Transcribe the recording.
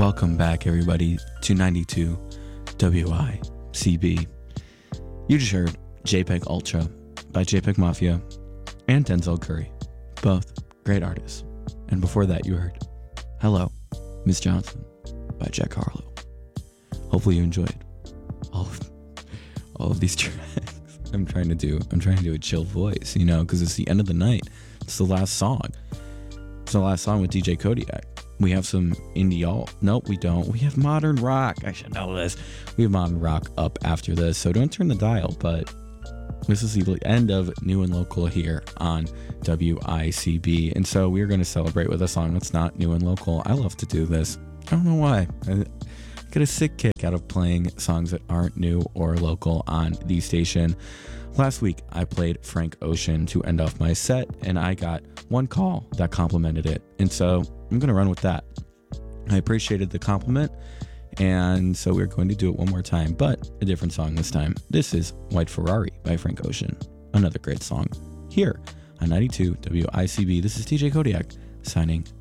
Welcome back, everybody, to 92 WICB. You just heard JPEG Ultra by JPEG Mafia and Denzel Curry, both great artists. And before that, you heard Hello, Miss Johnson by Jack Harlow. Hopefully you enjoyed all of these tracks. I'm trying to do a chill voice, because it's the end of the night. It's the last song. It's the last song with DJ Kodiak. We have some indie alt. Nope, we don't. We have modern rock. I should know this. We have modern rock up after this, so don't turn the dial. But this is the end of New and Local here on WICB. And so we're going to celebrate with a song that's not new and local. I love to do this. I don't know why. I get a sick kick out of playing songs that aren't new or local on the station. Last week, I played Frank Ocean to end off my set, and I got one call that complimented it. And so I'm going to run with that. I appreciated the compliment, and so we're going to do it one more time, but a different song this time. This is White Ferrari by Frank Ocean. Another great song here on 92 WICB. This is DJ Kodiak signing